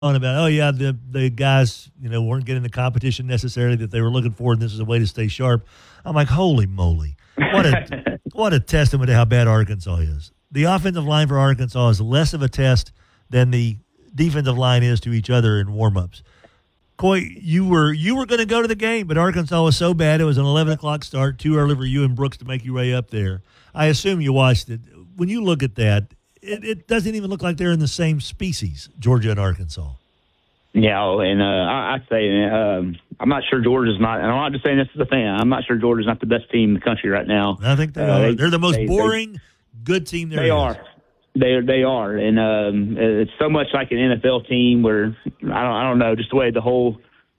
on about, oh yeah, the guys, weren't getting the competition necessarily that they were looking for, and this is a way to stay sharp. I'm like, holy moly, what a testament to how bad Arkansas is. The offensive line for Arkansas is less of a test than the defensive line is to each other in warm-ups. Coy, you were going to go to the game, but Arkansas was so bad it was an 11 o'clock start, too early for you and Brooks to make your way up there. I assume you watched it. When you look at that, it doesn't even look like they're in the same species, Georgia and Arkansas. Yeah, and I say I'm not sure Georgia's not, and I'm not just saying this as a fan, I'm not sure Georgia's not the best team in the country right now. I think they are. They're the most boring, good team there is. They are. They are, and it's so much like an NFL team where I don't know, just the way the whole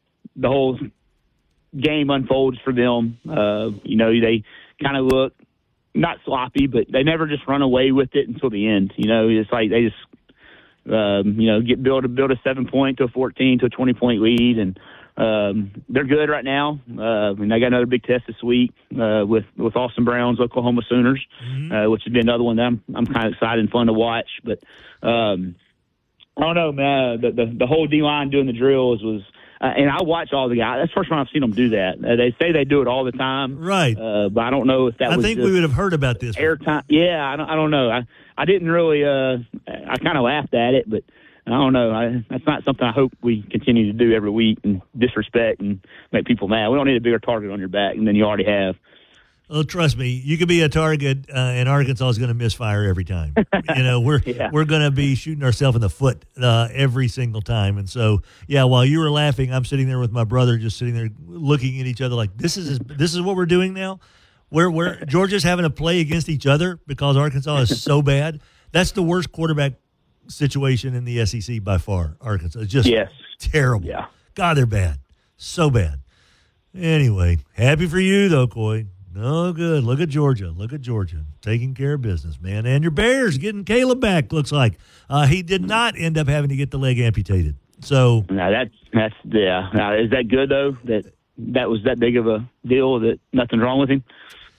game unfolds for them. They kind of look not sloppy, but they never just run away with it until the end. It's like they just build a 7-point to a 14 to a 20-point lead, and they're good right now. And they got another big test this week with Austin Brown's Oklahoma Sooners, which would be another one that I'm kind of excited and fun to watch. But I don't know, man. The whole D-line doing the drills was and I watch all the guys. That's the first time I've seen them do that. They say they do it all the time, right? But I don't know if that. I think we would have heard about this airtime. Yeah, I don't know. I didn't really. I kind of laughed at it, but I don't know. That's not something I hope we continue to do every week and disrespect and make people mad. We don't need a bigger target on your back than you already have. Well, trust me, you could be a target, and Arkansas is going to misfire every time. We're going to be shooting ourselves in the foot every single time. And so, yeah, while you were laughing, I'm sitting there with my brother, just sitting there looking at each other like, this is what we're doing now. Where Georgia's having to play against each other because Arkansas is so bad. That's the worst quarterback situation in the SEC by far. Arkansas is just terrible. Yeah. God, they're bad, so bad. Anyway, happy for you though, Coy. No good. Look at Georgia. Taking care of business, man. And your Bears getting Caleb back, looks like. He did not end up having to get the leg amputated. So now that's yeah. Now, is that good though? That was that big of a deal that nothing's wrong with him?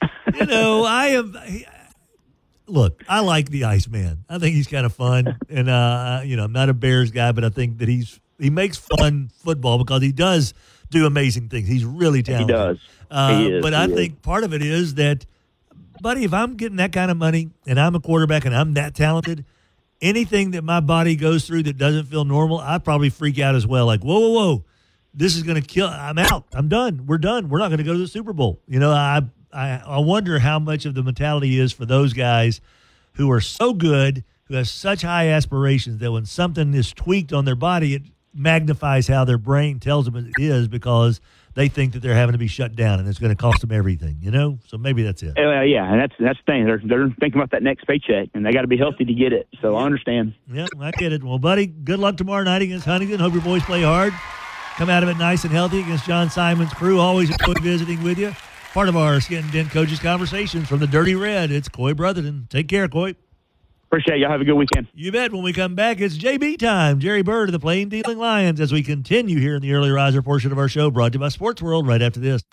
Look, I like the Iceman. I think he's kind of fun. And I'm not a Bears guy, but I think that he makes fun football because he does do amazing things. He's really talented. He does. But I think part of it is that, buddy, if I'm getting that kind of money and I'm a quarterback and I'm that talented, anything that my body goes through that doesn't feel normal, I'd probably freak out as well. Like, whoa, this is going to kill. I'm out. I'm done. We're done. We're not going to go to the Super Bowl. I wonder how much of the mentality is for those guys who are so good, who have such high aspirations that when something is tweaked on their body, it magnifies how their brain tells them it is because they think that they're having to be shut down and it's going to cost them everything, So maybe that's it. Yeah, and that's the thing. They're thinking about that next paycheck, and they got to be healthy to get it. So I understand. Yeah, I get it. Well, buddy, good luck tomorrow night against Huntington. Hope your boys play hard. Come out of it nice and healthy against John Simon's crew. Always enjoy visiting with you. Part of our Skin and Dent Coaches Conversations from the Dirty Red. It's Coy Brotherton. Take care, Coy. Appreciate it. Y'all have a good weekend. You bet. When we come back, it's JB time. Jerry Bird of the Plain Dealing Lions as we continue here in the Early Riser portion of our show brought to you by Sports World right after this.